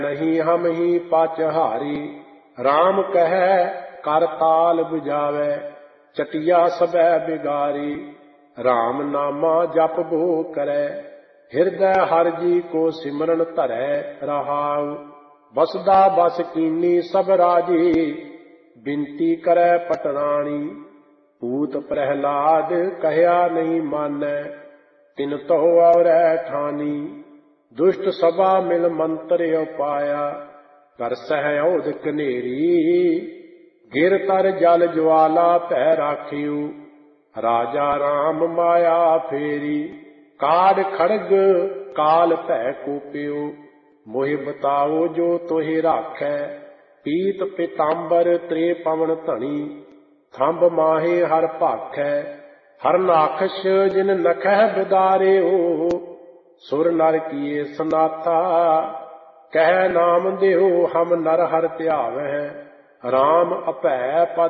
नहीं हम ही पाचहारी। राम कहे कर ताल बुझावे, चटिया सबै बिगारी। राम नामा जप भो करे, हिरदय हर जी को सिमरन धरै रहाउ। बसदा बस कीनी सब राजी, बिनती करे पटरानी। पूत प्रहलाद कहया नहीं मानै, तिन तो और ठानी। दुष्ट सभा मिल मंत्र उपाया, कर सहयोध कनेरी। गिर तर जल ज्वाला पै राखियो, राजा राम माया फेरी। काड खड़ग काल पै कोपियो, मोहि बताओ जो तोहि राखै। पीत पीतांबर त्रे पवन धनी, थंब माहे हर भाखै। हर नाखश जिन नखह बिदारेओ, सुर नर किए सनाथा। कह नाम देहो हम नर हर ध्यावै, राम अपै पद